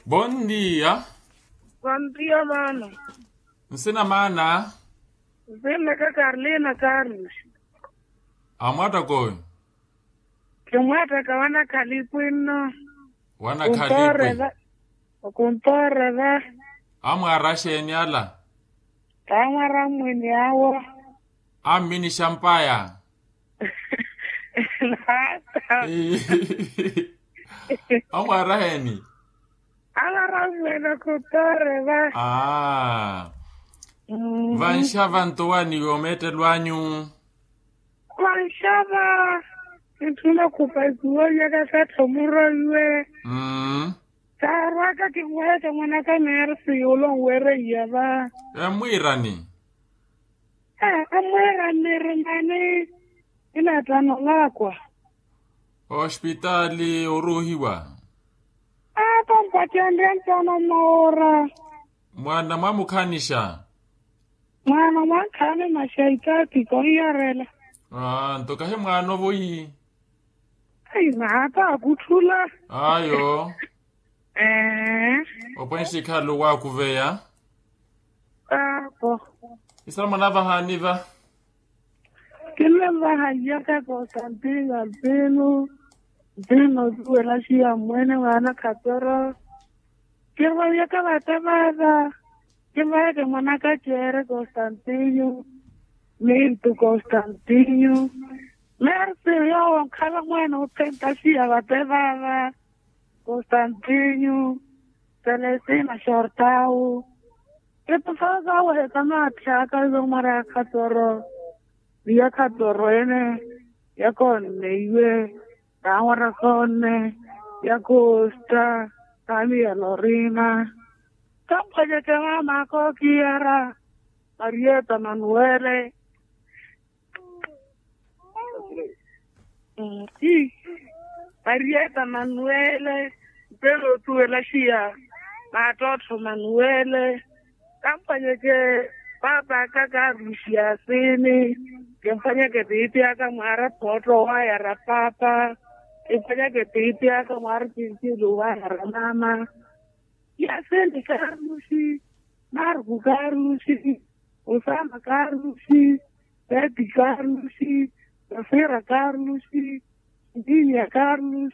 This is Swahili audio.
Bom dia. Bom dia, mano. Nsina mana. Zina ka Carlina Carlos. Amata ko. Kimwata ka wana kalipwino. Wana khalipwe. Kuntore da. Amwarashe nyala. Tamara mwini yawo. Amini shampaya. Nata. Amwaraheni. Amara mwini kuntore da. Vanshava ntoani yomete lwanyu. Vanshava. Ntuna kupazuwa yaka satomuro yue. Tarwaka kimweta mwana ka nersi ulong were yaba. Mwirani. Mwirani rimani. Ina tano lakwa. Hospitali uruhiwa. Pampatia ndentano maora. Mwana mwamukhanisha. Mwana mwakhane mashaitati koiyarela. Ntokahe mwana ovoyi. Nata akuthula. Ayo. Opwenshikhalu wakuveya. Apo. Isalamu na vahaniva. Kile vahanyaka Konstantin Albino. Bino zuela shia mwene wana katoro. Kile yaka vatamada. Kile yaka mwanaka chere Konstantino. Mintu Konstantino. Merci, yo, kala mwene utenta shia vatamada. Konstantino. Celestina Shortau. Epafaka we kama atshaka zo mara katoro. Ya katoro ene ya konne iwe tawara konne ya costa kami ya Lorina. Kampaje kama mako kiara Marieta Manuele. Marieta Manuele pero tuela shia Matoto Manuele. Kampanye ke papa kaka rushia sini. Kempanya ke titi aka mara poto wa ya rapapa. Kempanya ke titi aka mara kinti luwa ya ramama. Ya senti karushi. Margu karushi. Usama karushi. Betty karushi. Safira karushi. Dinia Carlos.